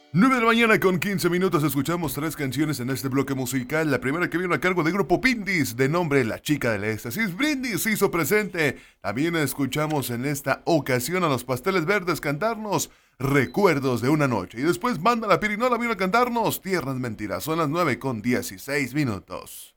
9 de la mañana con 15 minutos escuchamos tres canciones en este bloque musical. La primera que vino a cargo de grupo Pindis, de nombre La Chica del Éxtasis. Brindis se hizo presente. También escuchamos en esta ocasión a los Pasteles Verdes cantarnos Recuerdos de una noche. Y después Banda La Pirinola vino a cantarnos Tierras Mentiras. Son las 9 con 16 minutos.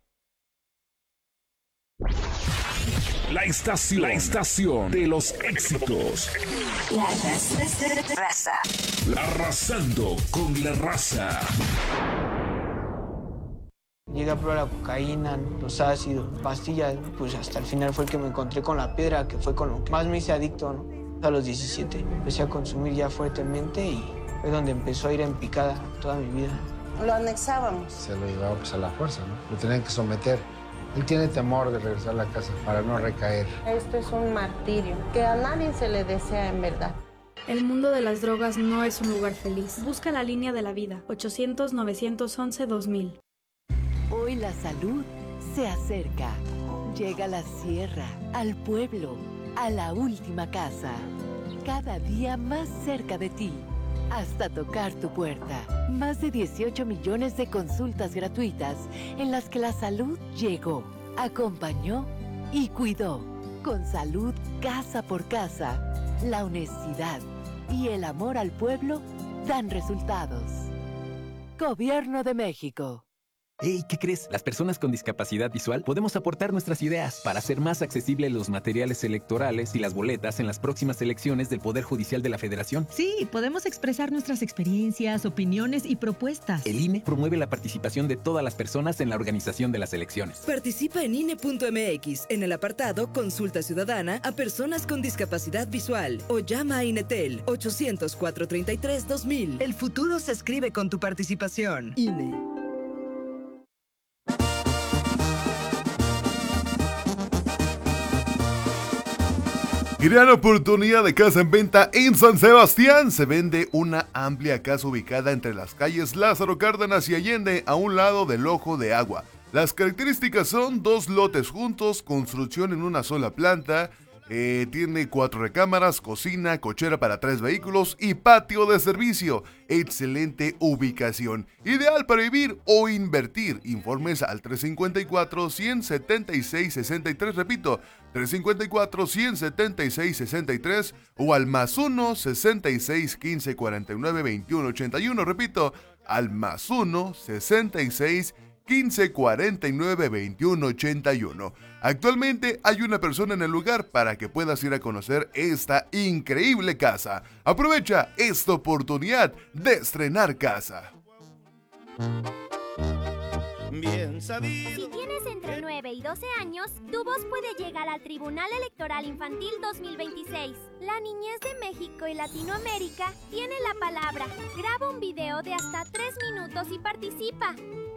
La estación de los éxitos. La raza. Arrasando con la raza. Llegué a probar la cocaína, los ácidos, pastillas, pues hasta el final fue el que me encontré con la piedra, que fue con lo que más me hice adicto, ¿no? A los 17 empecé a consumir ya fuertemente y fue donde empezó a ir en picada toda mi vida. Lo anexábamos. Se lo llevaba pues a la fuerza, ¿no? Lo tenían que someter. Él tiene temor de regresar a la casa para no recaer. Esto es un martirio que a nadie se le desea en verdad. El mundo de las drogas no es un lugar feliz. Busca la línea de la vida. 800-911-2000. Hoy la salud se acerca. Llega a la sierra, al pueblo, a la última casa. Cada día más cerca de ti. Hasta tocar tu puerta. Más de 18 millones de consultas gratuitas en las que la salud llegó, acompañó y cuidó. Con salud casa por casa, la honestidad y el amor al pueblo dan resultados. Gobierno de México. Hey, ¿qué crees? Las personas con discapacidad visual podemos aportar nuestras ideas para hacer más accesibles los materiales electorales y las boletas en las próximas elecciones del Poder Judicial de la Federación. Sí, podemos expresar nuestras experiencias, opiniones y propuestas. El INE promueve la participación de todas las personas en la organización de las elecciones. Participa en INE.mx en el apartado Consulta Ciudadana a personas con discapacidad visual o llama a INETEL 800-433-2000. El futuro se escribe con tu participación. INE. Gran oportunidad de casa en venta en San Sebastián. Se vende una amplia casa ubicada entre las calles Lázaro Cárdenas y Allende, a un lado del Ojo de Agua. Las características son 2 lotes juntos, construcción en una sola planta. Tiene 4 recámaras, cocina, cochera para 3 vehículos y patio de servicio. Excelente ubicación, ideal para vivir o invertir. Informes al 354-176-63, repito, 354-176-63 o al +1 66 15 49 21 81, repito, al +1 66 15 49 21 81. Actualmente hay una persona en el lugar para que puedas ir a conocer esta increíble casa. Aprovecha esta oportunidad de estrenar casa. Bien sabido. Si tienes entre 9 y 12 años, tu voz puede llegar al Tribunal Electoral Infantil 2026. La niñez de México y Latinoamérica tiene la palabra. Graba un video de hasta 3 minutos y participa.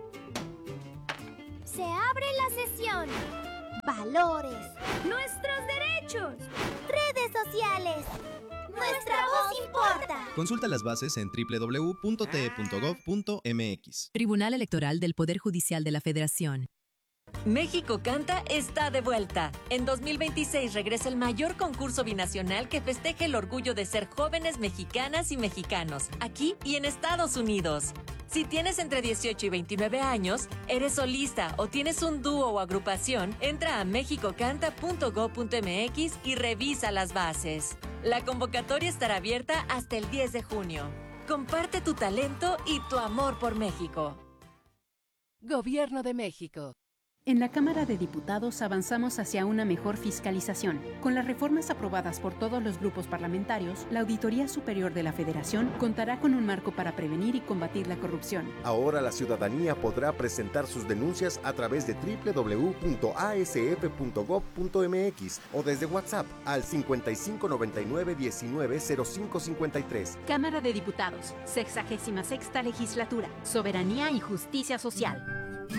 Se abre la sesión. Valores. Nuestros derechos. Redes sociales. Nuestra voz importa. Consulta las bases en www.te.gov.mx. Tribunal Electoral del Poder Judicial de la Federación. México Canta está de vuelta. En 2026 regresa el mayor concurso binacional que festeje el orgullo de ser jóvenes mexicanas y mexicanos, aquí y en Estados Unidos. Si tienes entre 18 y 29 años, eres solista o tienes un dúo o agrupación, entra a mexicocanta.gov.mx y revisa las bases. La convocatoria estará abierta hasta el 10 de junio. Comparte tu talento y tu amor por México. Gobierno de México. En la Cámara de Diputados avanzamos hacia una mejor fiscalización. Con las reformas aprobadas por todos los grupos parlamentarios, la Auditoría Superior de la Federación contará con un marco para prevenir y combatir la corrupción. Ahora la ciudadanía podrá presentar sus denuncias a través de www.asf.gov.mx o desde WhatsApp al 5599 19 0553. Cámara de Diputados, 66ª Legislatura, Soberanía y Justicia Social.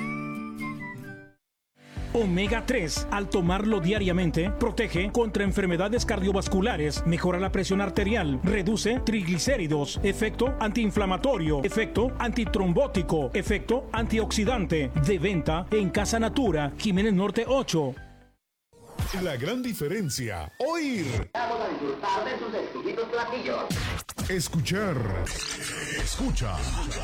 Omega 3, al tomarlo diariamente, protege contra enfermedades cardiovasculares, mejora la presión arterial, reduce triglicéridos, efecto antiinflamatorio, efecto antitrombótico, efecto antioxidante. De venta en Casa Natura, Jiménez Norte 8. La gran diferencia. Oír. Vamos a disfrutar de sus exquisitos platillos. Escuchar. Escucha.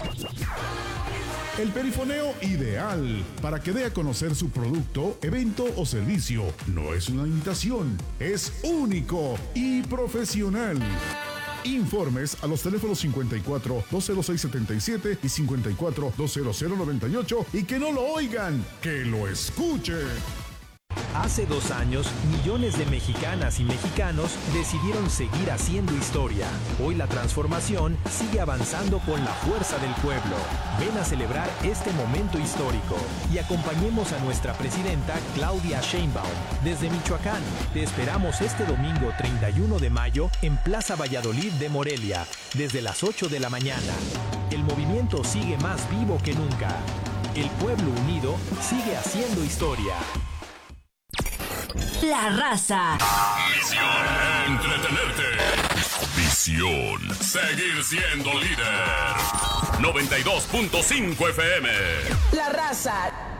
El perifoneo ideal para que dé a conocer su producto, evento o servicio. No es una imitación, es único y profesional. Informes a los teléfonos 54 206 77 y 54 200 98 y que no lo oigan, que lo escuchen. Hace 2 años, millones de mexicanas y mexicanos decidieron seguir haciendo historia. Hoy la transformación sigue avanzando con la fuerza del pueblo. Ven a celebrar este momento histórico y acompañemos a nuestra presidenta Claudia Sheinbaum desde Michoacán. Te esperamos este domingo 31 de mayo en Plaza Valladolid de Morelia, desde las 8 de la mañana. El movimiento sigue más vivo que nunca. El pueblo unido sigue haciendo historia. La Raza. Misión: entretenerte. Visión: seguir siendo líder. 92.5 FM. La Raza.